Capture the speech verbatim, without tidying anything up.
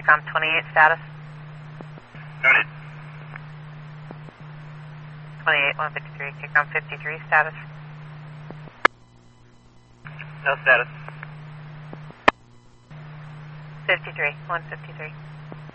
Takeoff twenty-eight status. Noted. twenty-eight, one fifty-three, Takeoff fifty-three status. No status. fifty-three, one fifty-three.